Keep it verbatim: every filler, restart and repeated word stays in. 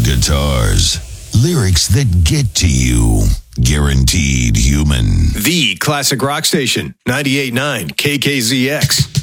guitars. Lyrics that get to you. Guaranteed human. The Classic Rock Station, ninety-eight point nine K K Z X.